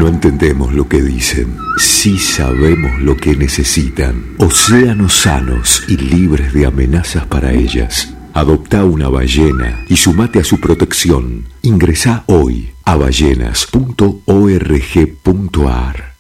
No entendemos lo que dicen, sí sabemos lo que necesitan. Océanos sanos y libres de amenazas para ellas. Adoptá una ballena y sumate a su protección. Ingresá hoy a ballenas.org.ar.